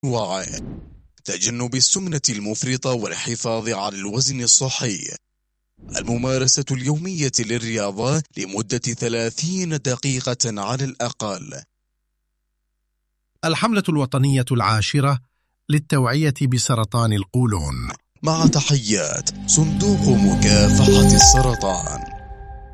وعي. تجنب السمنة المفرطة والحفاظ على الوزن الصحي. الممارسة اليومية للرياضة لمدة 30 دقيقة على الأقل. الحملة الوطنية 10 للتوعية بسرطان القولون. مع تحيات صندوق مكافحة السرطان.